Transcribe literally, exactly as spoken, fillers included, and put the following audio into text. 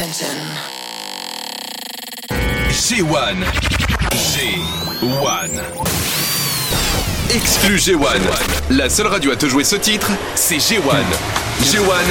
attention. G one. G one. Exclu G one. La seule radio à te jouer ce titre, c'est G one. G one,